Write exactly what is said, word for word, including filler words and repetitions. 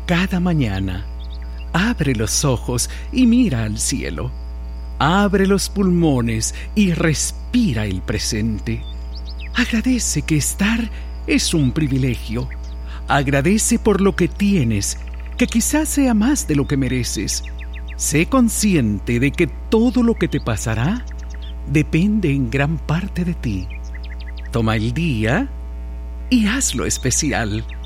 cada mañana. Abre los ojos y mira al cielo. Abre los pulmones y respira el presente. Agradece que estar es un privilegio. Agradece por lo que tienes, que quizás sea más de lo que mereces. Sé consciente de que todo lo que te pasará depende en gran parte de ti. Toma el día y hazlo especial.